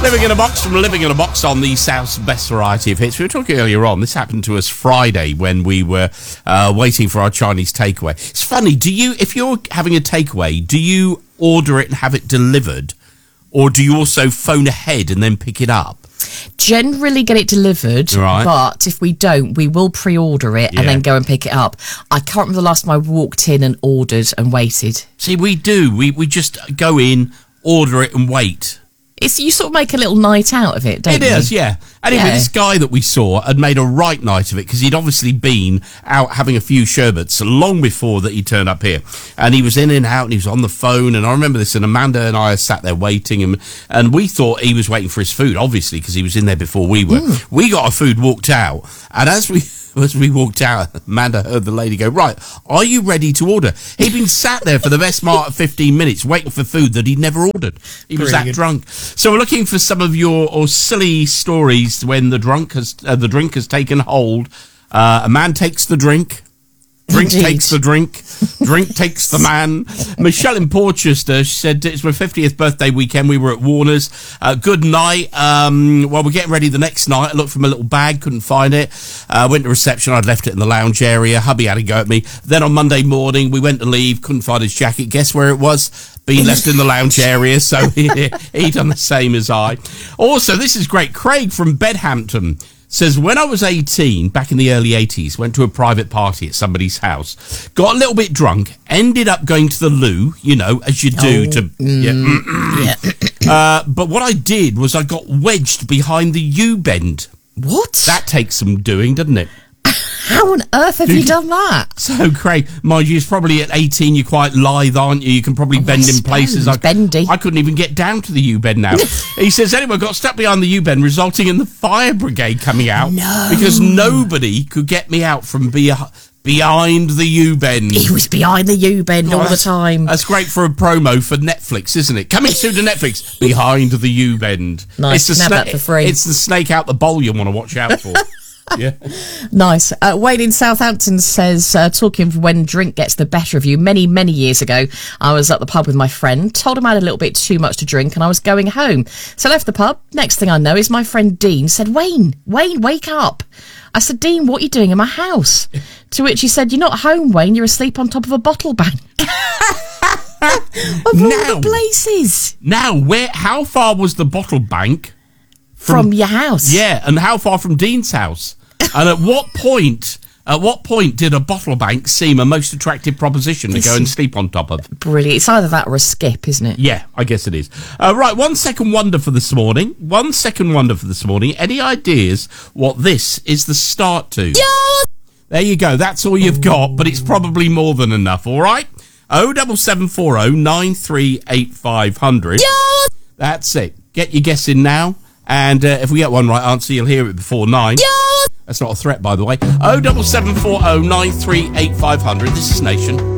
Living in a Box from Living in a Box on the South's best variety of hits. We were talking earlier on, this happened to us Friday when we were waiting for our Chinese takeaway. It's funny, if you're having a takeaway, do you order it and have it delivered? Or do you also phone ahead and then pick it up? Generally get it delivered, right. But if we don't, we will pre-order it and then go and pick it up. I can't remember the last time I walked in and ordered and waited. See, we do. We just go in, order it and wait. You sort of make a little night out of it, don't you? It is, yeah. Anyway, this guy that we saw had made a right night of it because he'd obviously been out having a few sherbets long before that he turned up here. And he was in and out and he was on the phone. And I remember this, and Amanda and I sat there waiting. And we thought he was waiting for his food, obviously, because he was in there before we were. We got our food, walked out. And as we walked out, Amanda heard the lady go, right, are you ready to order? He'd been sat there for the best part of 15 minutes waiting for food that he'd never ordered. He was that drunk. So we're looking for some of your silly stories when the drink has taken hold. A man takes the drink. Drink takes the drink. Drink takes the man. Michelle in Portchester, she said, it's my 50th birthday weekend. We were at Warner's. Good night. Well, we're getting ready the next night. I looked for my little bag, couldn't find it. Went to reception. I'd left it in the lounge area. Hubby had a go at me. Then on Monday morning, we went to leave, couldn't find his jacket. Guess where it was? Being left in the lounge area. So he done the same as I. Also, this is great. Craig from Bedhampton says, when I was 18, back in the early 80s, went to a private party at somebody's house, got a little bit drunk, ended up going to the loo, as you do but what I did was I got wedged behind the U-bend. What? That takes some doing, doesn't it? How on earth have you done that? So, Craig, mind you, it's probably at 18, you're quite lithe, aren't you? You can probably bend in places. Bendy. I couldn't even get down to the U-bend now. He says, anyway, got stuck behind the U-bend, resulting in the fire brigade coming out. No. Because nobody could get me out from behind the U-bend. He was behind the U-bend all the time. That's great for a promo for Netflix, isn't it? Coming soon to Netflix, Behind the U-bend. Nice, have that for free. It's the snake out the bowl you want to watch out for. Yeah. Nice. Wayne in Southampton says, talking of when drink gets the better of you, many, many years ago, I was at the pub with my friend, told him I had a little bit too much to drink and I was going home. So I left the pub. Next thing I know is my friend Dean said, Wayne, wake up. I said, Dean, what are you doing in my house? To which he said, you're not home, Wayne, you're asleep on top of a bottle bank. Of all the places. Now, how far was the bottle bank? From your house? Yeah, and how far from Dean's house? And at what point did a bottle bank seem a most attractive proposition to go and sleep on top of? Brilliant. It's either that or a skip, isn't it? Yeah, I guess it is. Right, 1 second wonder for this morning. 1 second wonder for this morning. Any ideas what this is the start to? Yeah. There you go. That's all you've got, but it's probably more than enough, all right? 07740 938 500. Yeah. That's it. Get your guess in now. And if we get one right answer, you'll hear it before 9. Yeah. That's not a threat, by the way. 07740 938 500. This is Nation.